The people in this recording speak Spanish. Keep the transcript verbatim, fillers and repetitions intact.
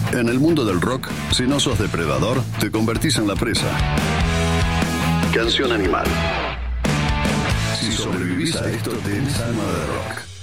En el mundo del rock, si no sos depredador, te convertís en la presa. Canción Animal. Si sobrevivís a esto, tenés alma de rock.